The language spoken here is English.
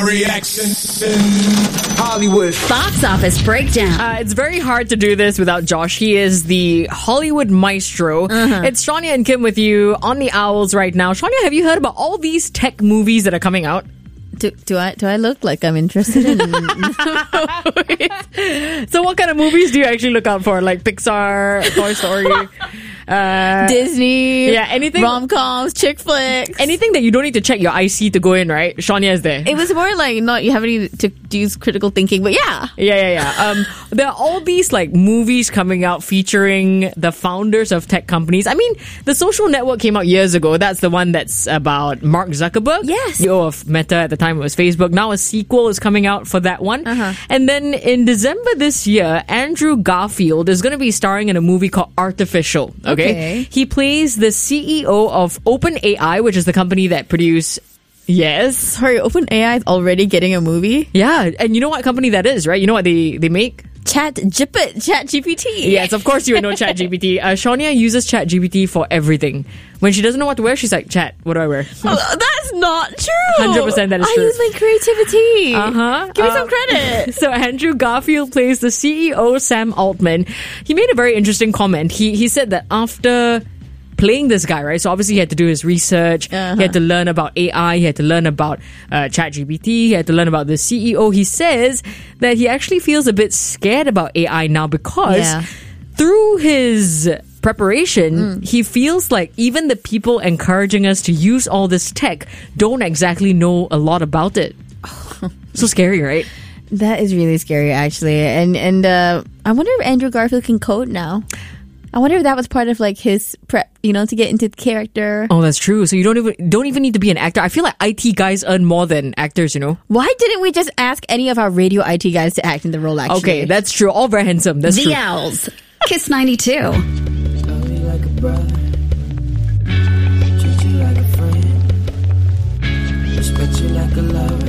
Reaction Hollywood Box office breakdown. It's very hard to do this without Josh. He is the Hollywood maestro. It's Shania and Kim with you on the Owls right now. Shania, have you heard about all these tech movies that are coming out? Do I look like I'm interested in? So what kind of movies do you actually look out for? Like Pixar, Toy Story? Disney, Yeah, anything. rom-coms, chick flicks. Anything that you don't need to check your IC to go in, right? Shania is there. It was more like not you haven't to use critical thinking, but yeah. Yeah. There are all these like movies coming out featuring the founders of tech companies. I mean, The Social Network came out years ago. That's the one that's about Mark Zuckerberg. Yes. CEO of Meta. At the time it was Facebook. Now a sequel is coming out for that one. And then in December this year, Andrew Garfield is going to be starring in a movie called Artificial. Okay. He plays the CEO of OpenAI, which is the company that produced... Yes. Sorry, OpenAI is already getting a movie. Yeah. And you know what company that is, right? You know what they make? ChatGPT. Yes, of course you would know ChatGPT. Shania uses ChatGPT for everything. When she doesn't know what to wear, she's like, Chat, what do I wear? That's not true. 100% that is true. I use my creativity. Give me some credit. So Andrew Garfield plays the CEO, Sam Altman. He made a very interesting comment. He said that after playing this guy, right? So obviously he had to do his research. He had to learn about AI. He had to learn about ChatGPT. He had to learn about the CEO. He says that he actually feels a bit scared about AI now because through his preparation, he feels like even the people encouraging us to use all this tech don't exactly know a lot about it. So scary, right? That is really scary, actually. And I wonder if Andrew Garfield can code now. I wonder if that was part of like his prep, to get into the character. Oh, that's true. So you don't even need to be an actor. I feel like IT guys earn more than actors, Why didn't we just ask any of our radio IT guys to act in the role, actually? Okay, that's true. All very handsome. That's true. The Owls. Kiss 92.